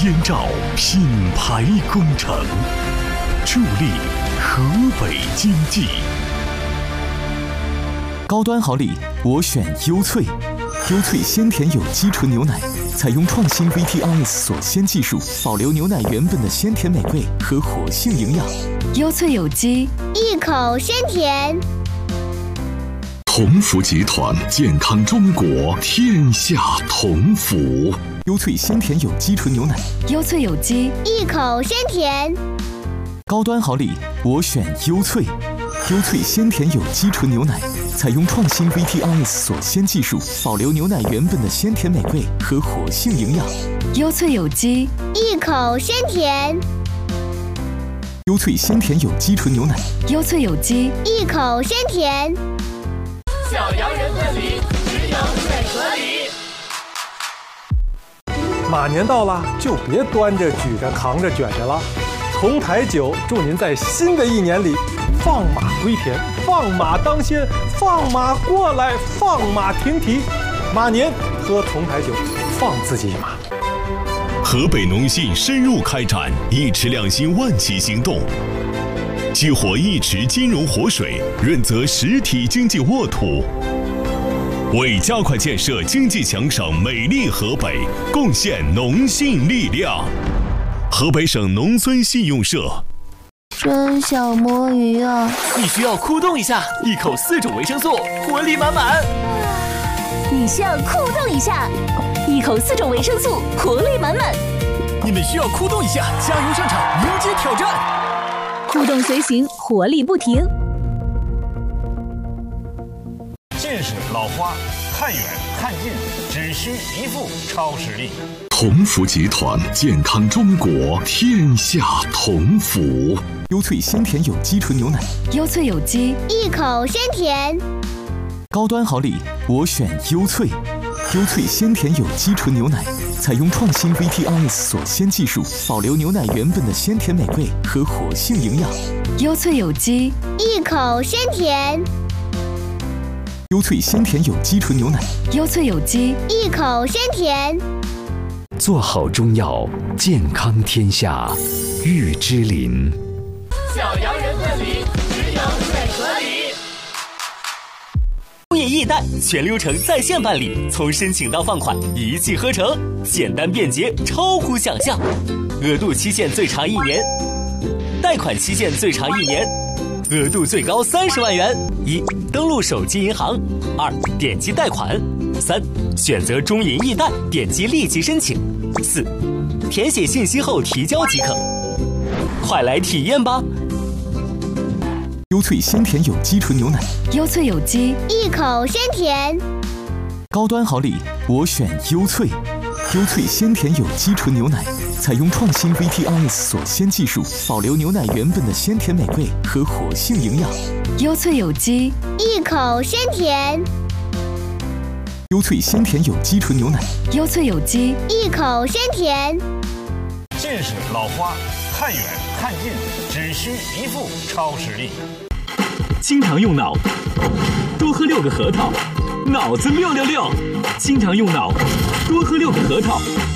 燕赵品牌工程，助力河北经济。高端好礼，我选优萃。优萃鲜甜有机纯牛奶，采用创新 VTRS 锁鲜技术，保留牛奶原本的鲜甜美味和活性营养。 优萃有机， 一口鲜甜。 同福集团，健康中国，天下同福。 优萃鲜甜有机纯牛奶，优萃有机， 一口鲜甜。 高端好礼，我选优萃。优萃鲜甜有机纯牛奶，采用创新 VTRS 锁鲜技术，保留牛奶原本的鲜甜美味和活性营养。 优萃有机，一口鲜甜。 优萃鲜甜有机纯牛奶， 优萃有机，一口鲜甜。 小洋人问礼，只有最合理。 马年到了，就别端着、举着、扛着、卷着了。从台酒祝您在新的一年里放马归田，放马当先，放马过来，放马停蹄。马年喝从台酒，放自己一马。 河北农信深入开展一池两新万企行动，激活一池金融活水，润泽实体经济沃土，为加快建设经济强省美丽河北贡献农信力量。河北省农村信用社。 真想摸鱼啊！ 你需要酷动一下，一口4种维生素，活力满满。 你需要酷动一下，一口4种维生素，活力满满。 你们需要酷动一下，加油上场，迎接挑战。 酷动随行，活力不停。 近视、老花，看远看近，只需一副超视力。 同福集团，健康中国，天下同福。 优萃鲜甜有机纯牛奶， 优萃有机，一口鲜甜。 高端好礼，我选优萃。优萃鲜甜有机纯牛奶，采用创新 VTRS 锁鲜技术，保留牛奶原本的鲜甜美味和活性营养。 优萃有机，一口鲜甜。 优萃鲜甜有机纯牛奶， 优萃有机，一口鲜甜。 做好中药，健康天下，玉芝林。 小洋人问礼，只有最合理。 中银易贷全流程在线办理，从申请到放款一气呵成，简单便捷，超乎想象。额度期限最长1年，贷款期限最长1年，额度最高30万元。1. 登录手机银行。2. 点击贷款。3. 选择中银易贷，点击立即申请。4. 填写信息后提交即可。快来体验吧！ 优萃鲜甜有机纯牛奶， 优萃有机，一口鲜甜。 高端好礼，我选优萃。优萃鲜甜有机纯牛奶，采用创新 VTRS 锁鲜技术，保留牛奶原本的鲜甜美味和活性营养。 优萃有机，一口鲜甜。 优萃鲜甜有机纯牛奶， 优萃有机，一口鲜甜。 近视、老花，看远看近，只需一副超视力。 经常用脑，多喝6个核桃，脑子666。经常用脑，多喝6个核桃。